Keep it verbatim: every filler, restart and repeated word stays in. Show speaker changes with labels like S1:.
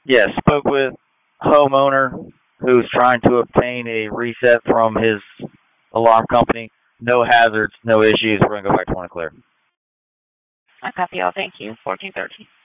S1: Yeah, spoke with homeowner who's trying to obtain a reset from his alarm company. No hazards, no issues. We're gonna go back to one and clear.
S2: I copy all. Thank you. fourteen thirty.